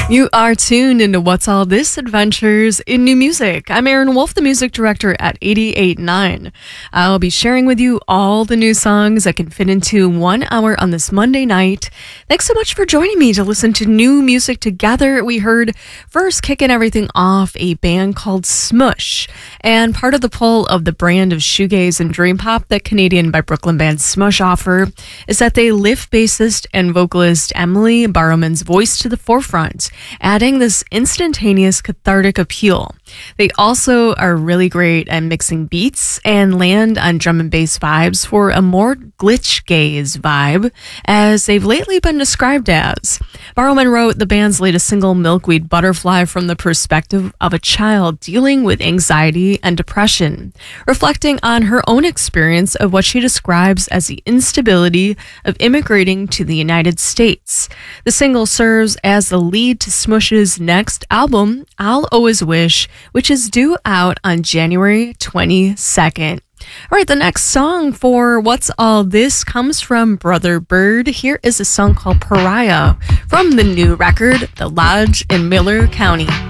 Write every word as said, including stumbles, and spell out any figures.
You are tuned into What's All This Adventures in New Music. I'm Erin Wolf, the music director at eighty-eight point nine. I'll be sharing with you all the new songs that can fit into one hour on this Monday night. Thanks so much for joining me to listen to new music together. We heard first, kicking everything off, a band called Smush. And part of the pull of the brand of shoegaze and dream pop that Canadian by Brooklyn band Smush offer is that they lift bassist and vocalist Emily Barrowman's voice to the forefront, adding this instantaneous cathartic appeal. They also are really great at mixing beats and land on drum and bass vibes for a more glitch gaze vibe, as they've lately been described as. Barrowman wrote the band's latest single, Milkweed Butterfly, from the perspective of a child dealing with anxiety and depression, reflecting on her own experience of what she describes as the instability of immigrating to the United States. The single serves as the lead to Smush's next album, I'll Always Wish, which is due out on January twenty-second. All right, the next song for What's All This comes from Brother Bird. Here is a song called Pariah from the new record, The Lodge in Miller County.